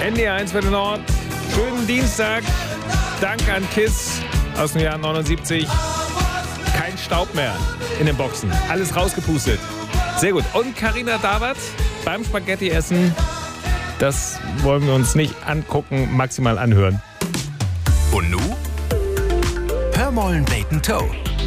NDR1 für den Nord. Schönen Dienstag. Dank an KISS aus dem Jahr 79. Kein Staub mehr in den Boxen. Alles rausgepustet. Sehr gut. Und Carina Dawert beim Spaghetti-Essen. Das wollen wir uns nicht angucken, maximal anhören. Und nu? Hör mollen Bacon Toe.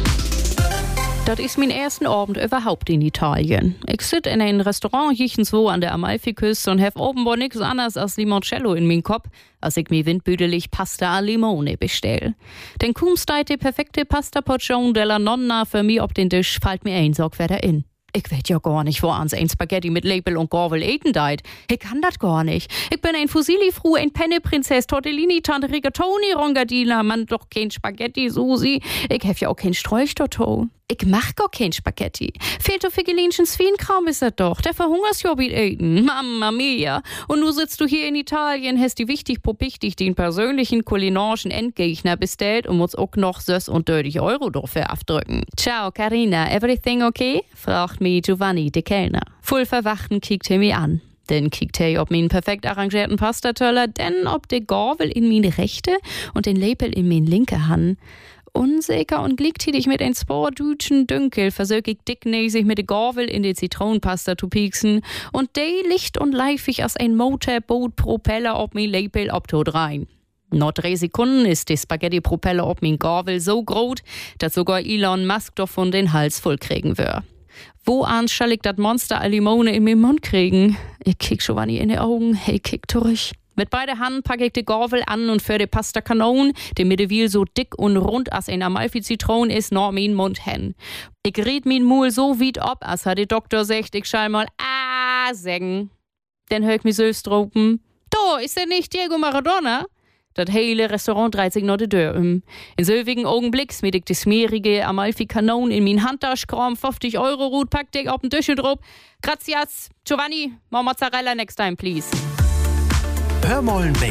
Das ist mein ersten Abend überhaupt in Italien. Ich sitze in einem Restaurant hiechenswo an der Amalfiküste und habe offenbar nichts anderes als Limoncello in meinem Kopf, als ich mir windbüdelig Pasta al Limone bestell. Denn kaum steht die perfekte Pasta-Portion della Nonna für mich auf den Tisch, fällt mir ein Sorg wieder in. Ich weiß ja gar nicht, wo ans ein Spaghetti mit Label und Gorvel eten deit. Ich kann das gar nicht. Ich bin ein Fusilli-Fru, ein Penne-Prinzess, Tortellini, Tante Rigatoni, Rongadina, man doch kein Spaghetti, Susi. Ich hef ja auch kein Sträuchtorto. Ich mach gar kein Spaghetti. Fehlt doch für Gelinchen Swienkram ist das doch. Der verhungerst ja mit eten. Mamma mia. Und nu sitzt du hier in Italien, hast die wichtig popichtig den persönlichen kulinarischen Endgegner bestellt und musst auch noch 36 € dafür abdrücken. Ciao, Carina. Everything okay? Fragt mich Giovanni, der Kellner. Voll verwachten kickt er mich an. Dann kickt er ob meinen perfekt arrangierten Pastateller, denn ob der Gorvel in meine rechte und den Label in meine linke Hand. Unsicher und gleichzeitig mit ein Spordütschen Dünkel versuche ich dicknäsig mit der Gorvel in die Zitronenpasta zu pieksen und die licht und leifig als ein Motorboot-Propeller ob mein Label abtot rein. Nach 3 Sekunden ist die Spaghetti-Propeller ob mein Gorvel so groß, dass sogar Elon Musk davon den Hals voll kriegen wird. Wo soll ich das Monster al Limone in meinen Mund kriegen? Ich kick Giovanni in die Augen, hey, kick durch. Mit beiden Händen packe ich die Gorvel an und für die Pasta Kanon, die mittlerweile so dick und rund als ein Amalfi-Zitron ist, nach meinen Mund hin. Ich red mein Mul so weit ab, als hat der Doktor sagt, ich schall mal sagen. Dann hör ich mich selbst dropen. Da, ist der nicht Diego Maradona? Das hele Restaurant dreht sich noch die Tür um. In selbigen Augenblick smied ich die smearige Amalfi-Kanon in mein Handtasche, kram 50 € Rut, packte ich auf den Tisch drauf. Gracias, Giovanni, more Mozzarella next time, please. Hör mollen Bacon